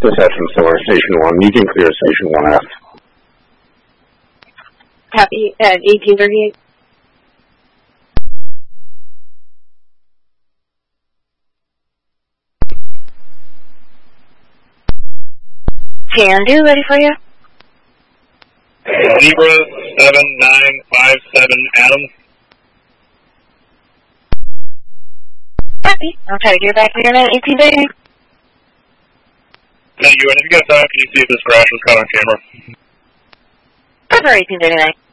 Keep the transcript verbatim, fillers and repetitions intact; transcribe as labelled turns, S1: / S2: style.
S1: Reception Solar, Station one. You can clear Station one F.
S2: Copy at eighteen thirty-eight. Can do, ready for you?
S3: Zebra seven nine five seven Adam.
S2: Copy. I'll try to get back here at eighteen thirty-eight.
S3: Thank you, and if you got time, can you see if this crash was caught on camera?
S2: Over eighteen thirty-nine.